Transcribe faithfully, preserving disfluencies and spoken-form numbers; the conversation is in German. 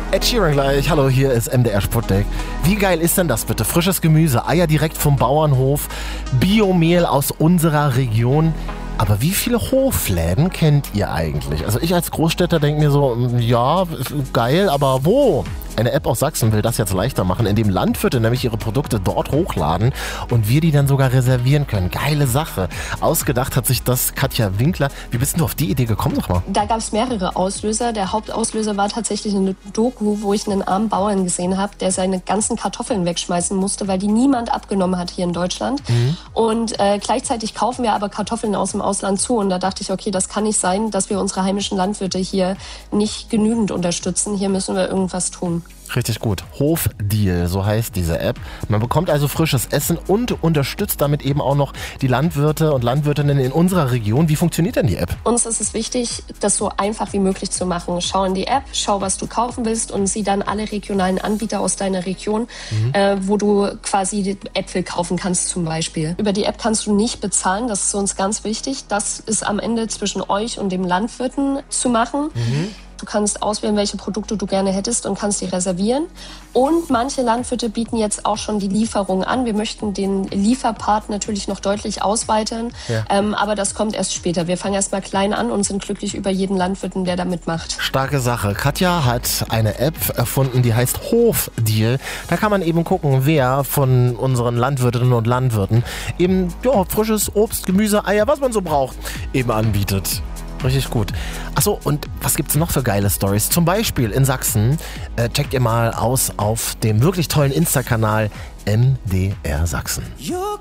Ed Sheeran gleich. Hallo, hier ist M D R Sputnik. Wie geil ist denn das bitte? Frisches Gemüse, Eier direkt vom Bauernhof, Biomehl aus unserer Region. Aber wie viele Hofläden kennt ihr eigentlich? Also ich als Großstädter denke mir so, ja, geil, aber wo? Eine App aus Sachsen will das jetzt leichter machen, indem Landwirte nämlich ihre Produkte dort hochladen und wir die dann sogar reservieren können. Geile Sache. Ausgedacht hat sich das Katja Winkler. Wie bist du auf die Idee gekommen, sag mal? Da gab es mehrere Auslöser. Der Hauptauslöser war tatsächlich eine Doku, wo ich einen armen Bauern gesehen habe, der seine ganzen Kartoffeln wegschmeißen musste, weil die niemand abgenommen hat hier in Deutschland. Mhm. Und äh, gleichzeitig kaufen wir aber Kartoffeln aus dem Ausland zu. Und da dachte ich, okay, das kann nicht sein, dass wir unsere heimischen Landwirte hier nicht genügend unterstützen. Hier müssen wir irgendwas tun. Richtig gut. Hofdeal, so heißt diese App. Man bekommt also frisches Essen und unterstützt damit eben auch noch die Landwirte und Landwirtinnen in unserer Region. Wie funktioniert denn die App? Uns ist es wichtig, das so einfach wie möglich zu machen. Schau in die App, schau, was du kaufen willst und sieh dann alle regionalen Anbieter aus deiner Region, mhm. äh, wo du quasi Äpfel kaufen kannst zum Beispiel. Über die App kannst du nicht bezahlen, das ist uns ganz wichtig. Das ist am Ende zwischen euch und dem Landwirten zu machen. Mhm. Du kannst auswählen, welche Produkte du gerne hättest und kannst die reservieren. Und manche Landwirte bieten jetzt auch schon die Lieferung an. Wir möchten den Lieferpart natürlich noch deutlich ausweiten, ja. ähm, aber das kommt erst später. Wir fangen erst mal klein an und sind glücklich über jeden Landwirten, der da mitmacht. Starke Sache. Katja hat eine App erfunden, die heißt Hofdeal. Da kann man eben gucken, wer von unseren Landwirtinnen und Landwirten eben ja, frisches Obst, Gemüse, Eier, was man so braucht, eben anbietet. Richtig gut. Achso, und was gibt's noch für geile Stories? Zum Beispiel in Sachsen. Äh, checkt ihr mal aus auf dem wirklich tollen Insta-Kanal M D R Sachsen.